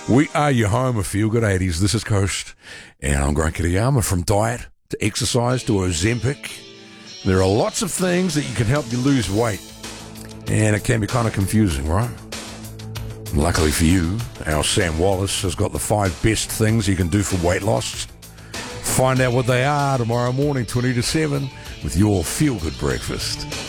We are your home of Feel Good 80s. This is Coast, and I'm Grant Kitayama. From diet to exercise to Ozempic, there are lots of things that you can help you lose weight, and it can be kind of confusing, right? Luckily for you, our Sam Wallace has got the 5 best things you can do for weight loss. Find out what they are tomorrow morning, 20 to 7, with your Feel Good Breakfast.